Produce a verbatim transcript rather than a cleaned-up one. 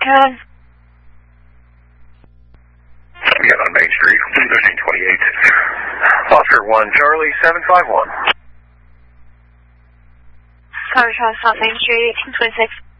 Good. Again on Main Street, thirteen twenty-eight. Oscar one, Charlie, seven five one. Cover South Main Street, eighteen twenty-six.